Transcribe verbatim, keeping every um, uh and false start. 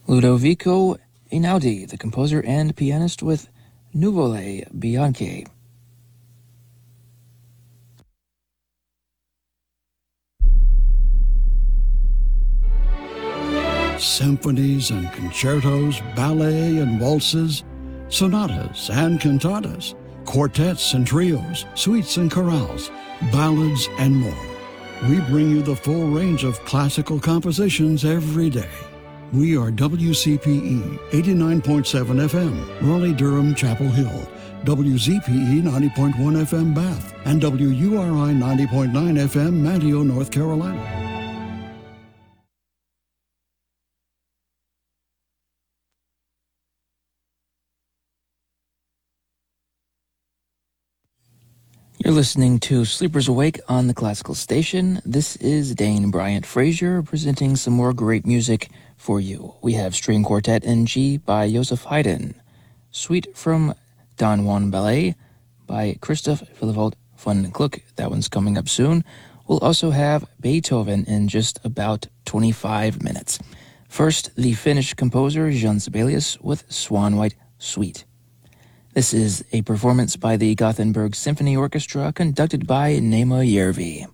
Ludovico Einaudi, the composer and pianist, with Nuvole Bianche. Symphonies and concertos, ballet and waltzes, sonatas and cantatas, quartets and trios, suites and chorales, ballads and more. We bring you the full range of classical compositions every day. We are W C P E eighty-nine point seven F M, Raleigh-Durham, Chapel Hill, W Z P E ninety point one F M, Bath, and W U R I ninety point nine F M, Manteo, North Carolina. You're listening to Sleepers Awake on the Classical Station. This is Dane Bryant Frazier presenting some more great music for you. We have String Quartet in G by Joseph Haydn, Suite from Don Juan Ballet by Christoph Willibald von Gluck. That one's coming up soon. We'll also have Beethoven in just about twenty-five minutes. First, the Finnish composer Jean Sibelius with Swan White Suite. This is a performance by the Gothenburg Symphony Orchestra conducted by Nema Järvi.